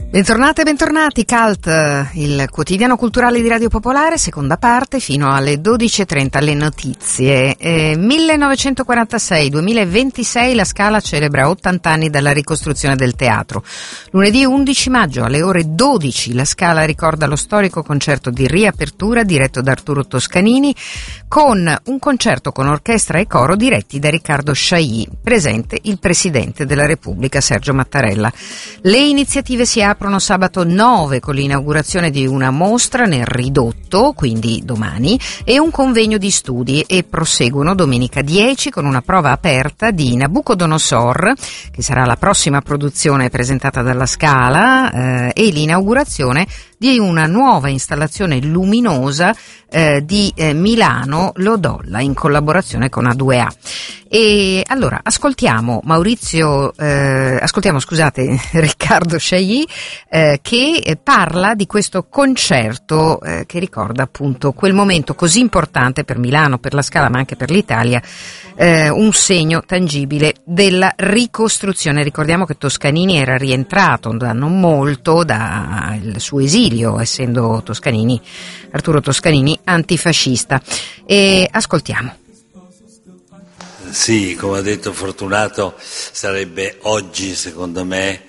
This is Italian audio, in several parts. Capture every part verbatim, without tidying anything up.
Bentornate e bentornati, Cult, il quotidiano culturale di Radio Popolare, seconda parte, fino alle dodici e trenta le notizie. Eh, millenovecentoquarantasei duemilaventisei la Scala celebra ottanta anni dalla ricostruzione del teatro. Lunedì undici maggio alle ore dodici la Scala ricorda lo storico concerto di riapertura diretto da Arturo Toscanini, con un concerto con orchestra e coro diretti da Riccardo Chailly, presente il Presidente della Repubblica Sergio Mattarella. Le iniziative si aprono sabato nove con l'inaugurazione di una mostra nel Ridotto, quindi domani, e un convegno di studi, e proseguono domenica dieci con una prova aperta di Nabucodonosor, che sarà la prossima produzione presentata dalla Scala, eh, e l'inaugurazione di una nuova installazione luminosa eh, di eh, Milano Lodolla in collaborazione con A due A. E allora ascoltiamo Maurizio, eh, ascoltiamo scusate Riccardo Chailly eh, che parla di questo concerto eh, che ricorda appunto quel momento così importante per Milano, per la Scala, ma anche per l'Italia, eh, un segno tangibile della ricostruzione. Ricordiamo che Toscanini era rientrato da non molto dal suo esilio, essendo Toscanini, Arturo Toscanini, antifascista. E ascoltiamo. Sì, come ha detto Fortunato, sarebbe oggi, secondo me,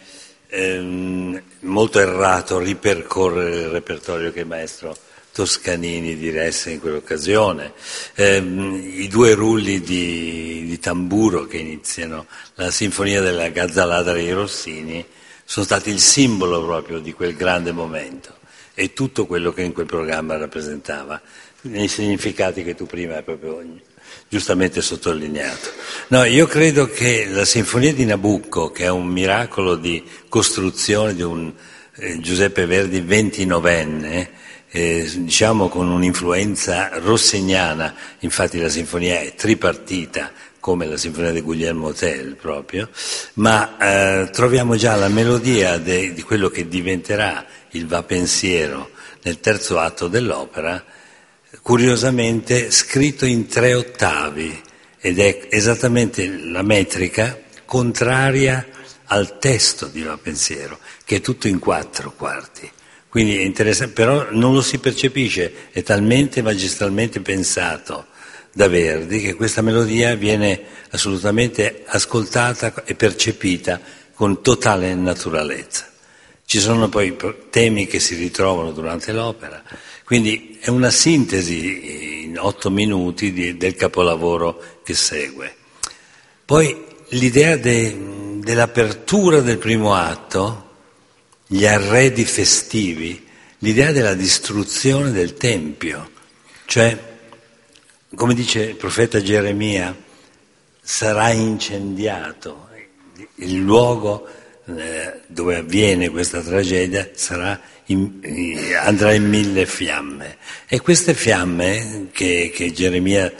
ehm, molto errato ripercorrere il repertorio che il maestro Toscanini diresse in quell'occasione. Ehm, I due rulli di, di tamburo che iniziano la sinfonia della Gazzaladra di Rossini sono stati il simbolo proprio di quel grande momento e tutto quello che in quel programma rappresentava, nei significati che tu prima hai proprio giustamente sottolineato. No, io credo che la Sinfonia di Nabucco, che è un miracolo di costruzione di un eh, Giuseppe Verdi ventinovenne, eh, diciamo con un'influenza rossiniana, infatti la sinfonia è tripartita, come la Sinfonia di Guglielmo Tell proprio, ma eh, troviamo già la melodia de, di quello che diventerà il Va Pensiero nel terzo atto dell'opera, curiosamente scritto in tre ottavi, ed è esattamente la metrica contraria al testo di Va Pensiero, che è tutto in quattro quarti. Quindi è interessante, però non lo si percepisce, è talmente magistralmente pensato da Verdi che questa melodia viene assolutamente ascoltata e percepita con totale naturalezza. Ci sono poi temi che si ritrovano durante l'opera, quindi è una sintesi in otto minuti di, del capolavoro che segue. Poi l'idea de, dell'apertura del primo atto, gli arredi festivi, l'idea della distruzione del Tempio, cioè, come dice il profeta Geremia, sarà incendiato il luogo eh, dove avviene questa tragedia, sarà in, eh, andrà in mille fiamme, e queste fiamme che, che Geremia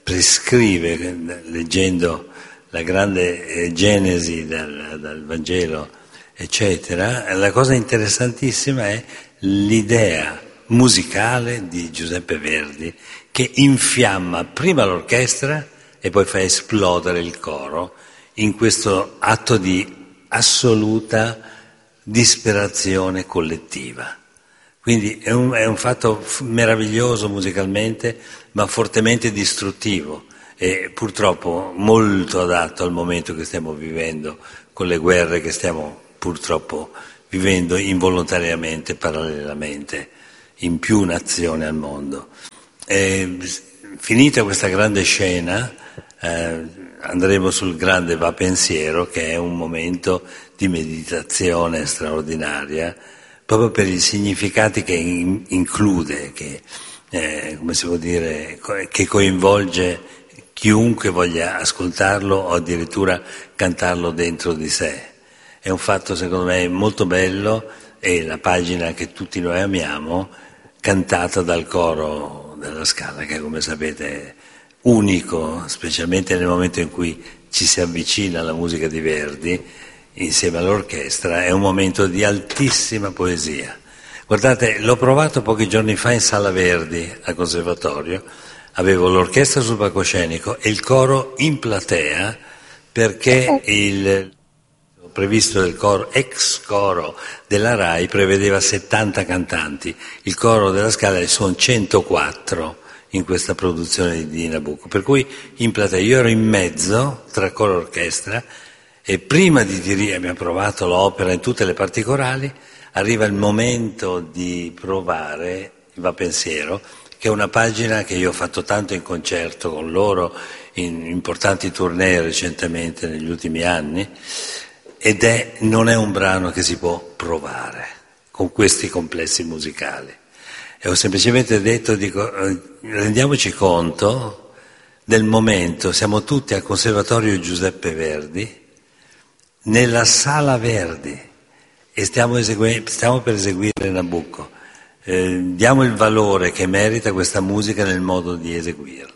prescrive leggendo la grande eh, Genesi dal, dal Vangelo eccetera, la cosa interessantissima è l'idea musicale di Giuseppe Verdi che infiamma prima l'orchestra e poi fa esplodere il coro in questo atto di assoluta disperazione collettiva. Quindi è un, è un fatto meraviglioso musicalmente, ma fortemente distruttivo e purtroppo molto adatto al momento che stiamo vivendo, con le guerre che stiamo purtroppo vivendo involontariamente, parallelamente, in più nazioni al mondo. E, finita questa grande scena, eh, andremo sul grande Va Pensiero, che è un momento di meditazione straordinaria, proprio per i significati che in, include, che, eh, come si può dire, che coinvolge chiunque voglia ascoltarlo o addirittura cantarlo dentro di sé. È un fatto secondo me molto bello, e la pagina che tutti noi amiamo, cantata dal coro della Scala, che come sapete è unico, specialmente nel momento in cui ci si avvicina alla musica di Verdi insieme all'orchestra. È un momento di altissima poesia. Guardate, l'ho provato pochi giorni fa in Sala Verdi al Conservatorio, avevo l'orchestra sul palcoscenico e il coro in platea, perché il previsto del coro, ex coro della RAI prevedeva settanta cantanti, il coro della Scala sono centoquattro in questa produzione di Nabucco, per cui in platea io ero in mezzo tra coro e orchestra e prima di dire abbiamo provato l'opera in tutte le parti corali, arriva il momento di provare il Va Pensiero, che è una pagina che io ho fatto tanto in concerto con loro in importanti tournée recentemente negli ultimi anni, ed è, non è un brano che si può provare con questi complessi musicali. E ho semplicemente detto, dico, rendiamoci conto del momento, siamo tutti al Conservatorio Giuseppe Verdi, nella Sala Verdi, e stiamo, esegui- stiamo per eseguire Nabucco. Eh, diamo il valore che merita questa musica nel modo di eseguirla.